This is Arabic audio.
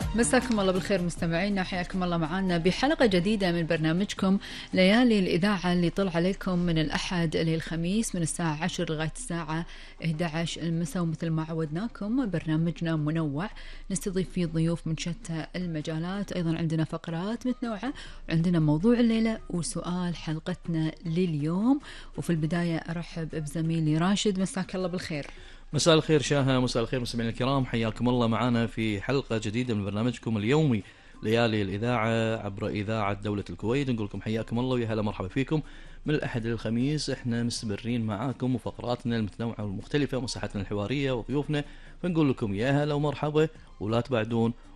مساكم الله بالخير مستمعينا، حياكم الله معنا بحلقة جديدة من برنامجكم ليالي الإذاعة اللي طلع عليكم من الأحد للخميس من الساعة 10 لغاية الساعة 11 المساء. ومثل ما عودناكم برنامجنا منوع، نستضيف فيه ضيوف من شتى المجالات، أيضا عندنا فقرات متنوعة، وعندنا موضوع الليلة وسؤال حلقتنا لليوم. وفي البداية أرحب بزميلي راشد، مساك الله بالخير. مساء الخير شاهة، مساء الخير مستمعينا الكرام، حياكم الله معنا في حلقة جديدة من برنامجكم اليومي ليالي الإذاعة عبر إذاعة دولة الكويت. نقول لكم حياكم الله ويا هلا مرحبا فيكم من الأحد للخميس. احنا مستمرين معاكم وفقراتنا المتنوعة والمختلفة ومساحتنا الحوارية وضيوفنا، فنقول لكم يا هلا ومرحبا ولا تبعدون